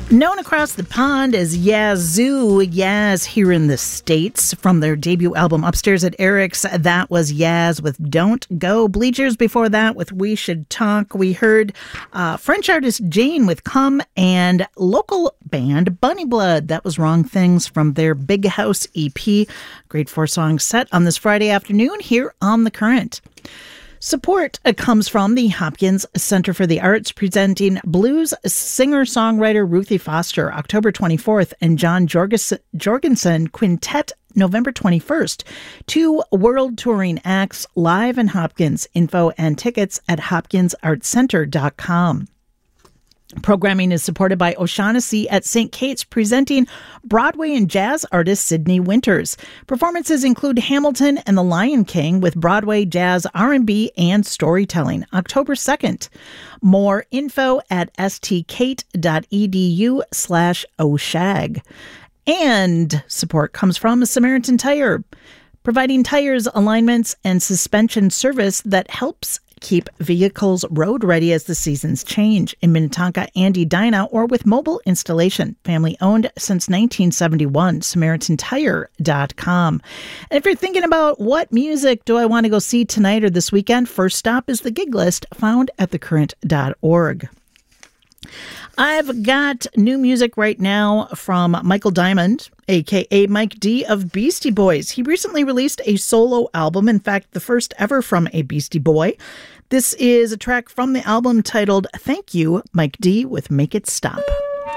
Known across the pond as Yazoo, Yaz here in the States. From their debut album Upstairs at Eric's, that was Yaz with Don't Go. Bleachers before that with We Should Talk. We heard French artist Jane with Come, and local band Bunny Blood. That was Wrong Things from their Big House EP. Great 4-song set on this Friday afternoon here on The Current. Support comes from the Hopkins Center for the Arts, presenting blues singer-songwriter Ruthie Foster October 24th and John Jorgensen Quintet November 21st. 2 world touring acts live in Hopkins. Info and tickets at hopkinsartscenter.com. Programming is supported by O'Shaughnessy at St. Kate's, presenting Broadway and jazz artist Sydney Winters. Performances include Hamilton and The Lion King with Broadway, jazz, R&B, and storytelling, October 2nd. More info at stkate.edu/oshag. And support comes from Samaritan Tire, providing tires, alignments, and suspension service that helps keep vehicles road ready as the seasons change. In Minnetonka and Edina, or with mobile installation. Family owned since 1971. SamaritanTire.com. And if you're thinking about what music do I want to go see tonight or this weekend, first stop is the gig list found at thecurrent.org. I've got new music right now from Michael Diamond, a.k.a. Mike D of Beastie Boys. He recently released a solo album, in fact, the first ever from a Beastie Boy. This is a track from the album titled Thank You, Mike D with Make It Stop.